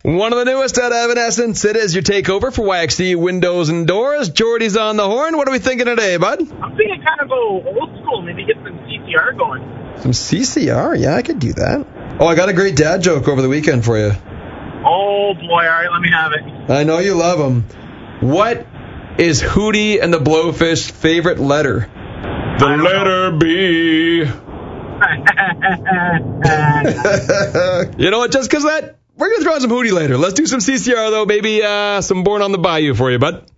One of the newest out of Evanescence. It is your takeover for YXE Windows and Doors. Jordy's on the horn. What are we thinking today, bud? I'm thinking kind of go old school, maybe get some CCR going. Some CCR? Yeah, I could do that. Oh, I got a great dad joke over the weekend for you. Oh, boy. All right, let me have it. I know you love them. What is Hootie and the Blowfish's favorite letter? The letter B. You know what? Just because that, we're going to throw on some Hootie later. Let's do some CCR, though. Maybe some Born on the Bayou for you, bud.